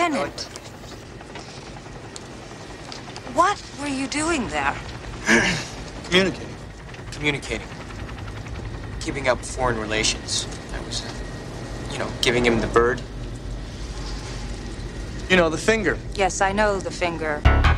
Lieutenant, what were you doing there? Communicating. Communicating. Keeping up foreign relations. I was, giving him the bird. You know, the finger. Yes, I know the finger.